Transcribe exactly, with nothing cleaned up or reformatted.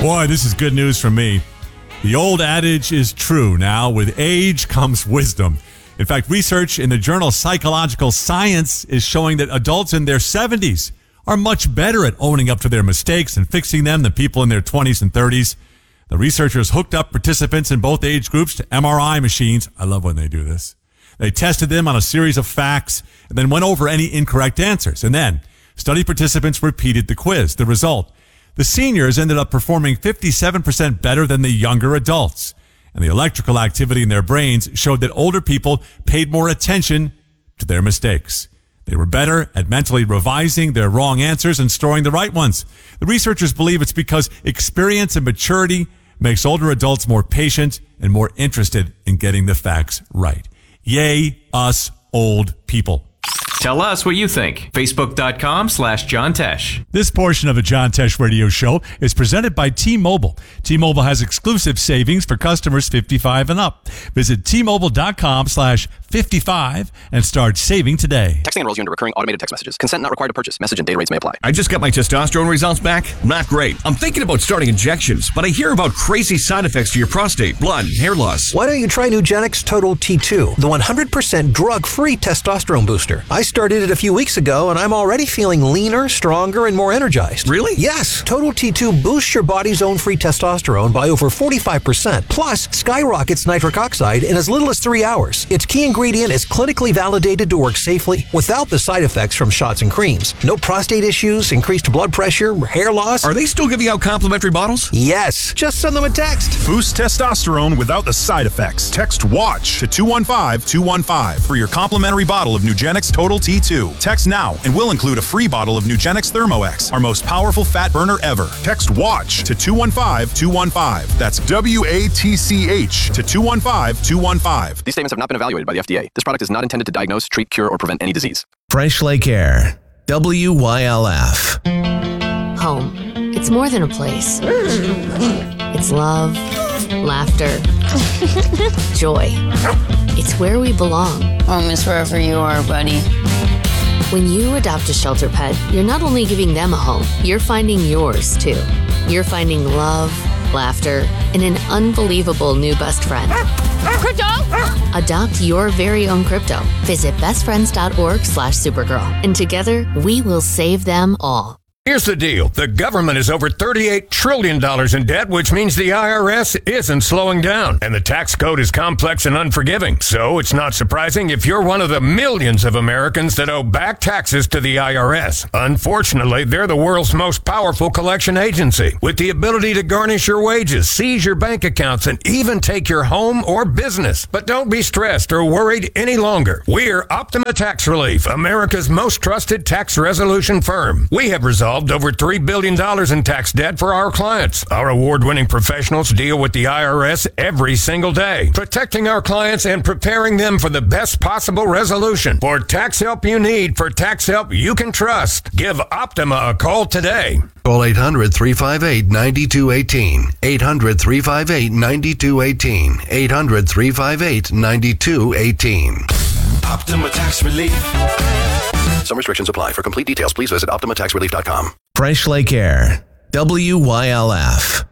Boy, this is good news for me. The old adage is true now. With age comes wisdom. In fact, research in the journal Psychological Science is showing that adults in their seventies are much better at owning up to their mistakes and fixing them than people in their twenties and thirties. The researchers hooked up participants in both age groups to M R I machines. I love when they do this. They tested them on a series of facts and then went over any incorrect answers. And then study participants repeated the quiz. The result, the seniors ended up performing fifty-seven percent better than the younger adults. And the electrical activity in their brains showed that older people paid more attention to their mistakes. They were better at mentally revising their wrong answers and storing the right ones. The researchers believe it's because experience and maturity makes older adults more patient and more interested in getting the facts right. Yay, us old people. Tell us what you think. Facebook.com slash John Tesh. This portion of the John Tesh Radio Show is presented by T-Mobile. T-Mobile has exclusive savings for customers fifty-five and up. Visit T-Mobile.com slash 55 and start saving today. Texting enrolls you into recurring automated text messages. Consent not required to purchase. Message and data rates may apply. I just got my testosterone results back. Not great. I'm thinking about starting injections, but I hear about crazy side effects to your prostate, blood, and hair loss. Why don't you try Nugenix Total T two, the one hundred percent drug-free testosterone booster? I started it a few weeks ago, and I'm already feeling leaner, stronger, and more energized. Really? Yes. Total T two boosts your body's own free testosterone by over forty-five percent, plus skyrockets nitric oxide in as little as three hours. Its key ingredient is clinically validated to work safely without the side effects from shots and creams. No prostate issues, increased blood pressure, hair loss. Are they still giving out complimentary bottles? Yes. Just send them a text. Boost testosterone without the side effects. Text WATCH to two one five two one five for your complimentary bottle of Nugenix Total T two. Text now and we'll include a free bottle of Nugenix ThermoX, our most powerful fat burner ever. Text WATCH to two one five two one five. That's W A T C H to two one five two one five. These statements have not been evaluated by the F D A. This product is not intended to diagnose, treat, cure, or prevent any disease. Fresh Lake Air, W Y L F. Home. It's more than a place. It's love, laughter, joy. It's where we belong. Home is wherever you are, buddy. When you adopt a shelter pet, you're not only giving them a home, you're finding yours too. You're finding love, laughter, and an unbelievable new best friend. Crypto! Adopt your very own crypto. Visit bestfriends.org slash Supergirl. And together, we will save them all. Here's the deal. The government is over thirty-eight trillion dollars in debt, which means the I R S isn't slowing down. And the tax code is complex and unforgiving. So it's not surprising if you're one of the millions of Americans that owe back taxes to the I R S. Unfortunately, they're the world's most powerful collection agency, with the ability to garnish your wages, seize your bank accounts, and even take your home or business. But don't be stressed or worried any longer. We're Optima Tax Relief, America's most trusted tax resolution firm. We have resolved over three billion dollars in tax debt for our clients. Our award-winning professionals deal with the I R S every single day, protecting our clients and preparing them for the best possible resolution. For tax help you need, for tax help you can trust, give Optima a call today. Call eight hundred, three five eight, nine two one eight. eight hundred, three five eight, nine two one eight. eight hundred, three five eight, nine two one eight. Optima Tax Relief. Some restrictions apply. For complete details, please visit Optima Tax Relief dot com. Fresh Lake Air, W Y L F.